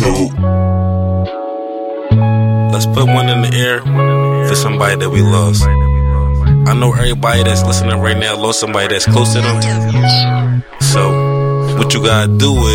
Let's put one in the air for somebody that we lost. I know everybody that's listening right now lost somebody that's close to them. So what you gotta do